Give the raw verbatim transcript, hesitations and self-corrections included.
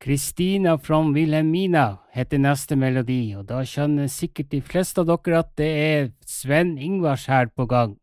Kristina from Wilhelmina heter neste melodi, og da skjønner sikkert de fleste av dere at det er Sven Ingvars her på gang.